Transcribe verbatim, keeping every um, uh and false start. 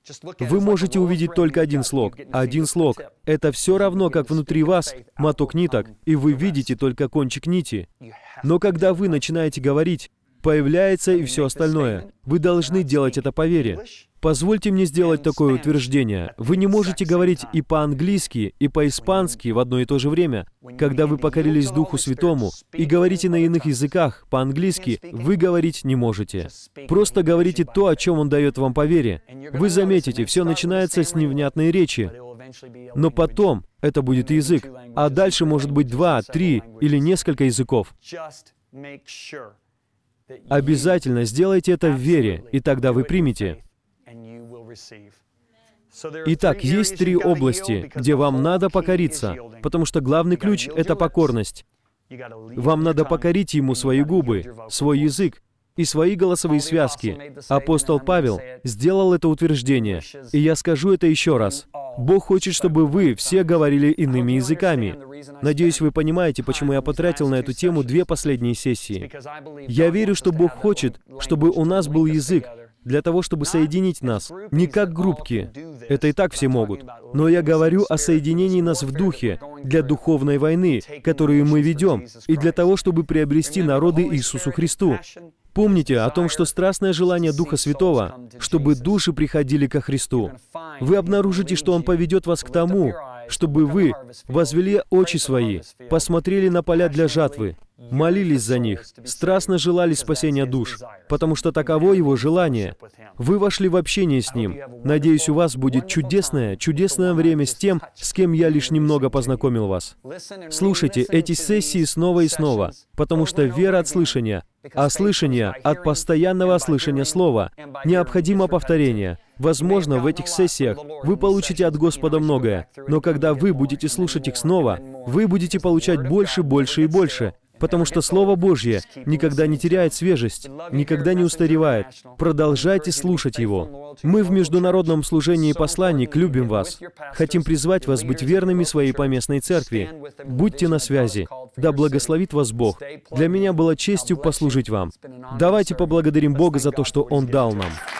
Вы можете увидеть только один слог. Один слог. Это все равно, как внутри вас моток ниток, и вы видите только кончик нити. Но когда вы начинаете говорить, появляется и все остальное. Вы должны делать это по вере. Позвольте мне сделать такое утверждение. Вы не можете говорить и по-английски, и по-испански в одно и то же время. Когда вы покорились Духу Святому и говорите на иных языках по-английски, вы говорить не можете. Просто говорите то, о чем Он дает вам по вере. Вы заметите, все начинается с невнятной речи, но потом это будет язык, а дальше может быть два, три или несколько языков. Обязательно сделайте это в вере, и тогда вы примете. Итак, есть три области, где вам надо покориться, потому что главный ключ — это покорность. Вам надо покорить Ему свои губы, свой язык и свои голосовые связки. Апостол Павел сделал это утверждение, и я скажу это еще раз. Бог хочет, чтобы вы все говорили иными языками. Надеюсь, вы понимаете, почему я потратил на эту тему две последние сессии. Я верю, что Бог хочет, чтобы у нас был язык, для того, чтобы соединить нас. Не как группки. Это и так все могут. Но я говорю о соединении нас в духе, для духовной войны, которую мы ведем, и для того, чтобы приобрести народы Иисусу Христу. Помните о том, что страстное желание Духа Святого, чтобы души приходили ко Христу. Вы обнаружите, что Он поведет вас к тому, чтобы вы возвели очи свои, посмотрели на поля для жатвы, молились за них, страстно желали спасения душ, потому что таково Его желание. Вы вошли в общение с Ним. Надеюсь, у вас будет чудесное, чудесное время с тем, с кем я лишь немного познакомил вас. Слушайте эти сессии снова и снова, потому что вера от слышания, а слышание от постоянного слышания Слова. Необходимо повторение. Возможно, в этих сессиях вы получите от Господа многое, но когда вы будете слушать их снова, вы будете получать больше, больше и больше, потому что Слово Божье никогда не теряет свежесть, никогда не устаревает. Продолжайте слушать его. Мы в Международном служении «Посланник» любим вас. Хотим призвать вас быть верными своей поместной церкви. Будьте на связи. Да благословит вас Бог. Для меня было честью послужить вам. Давайте поблагодарим Бога за то, что Он дал нам.